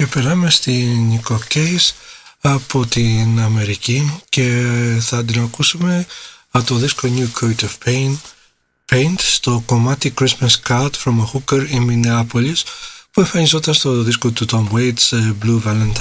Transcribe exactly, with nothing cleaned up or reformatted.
περάμε στην Nico Case από την Αμερική και θα την ακούσουμε από το δίσκο New Coat of Pain, Paint στο κομμάτι Christmas Card from a Hooker in Minneapolis που εμφανιζόταν στο δίσκο του Tom Waits Blue Valentine.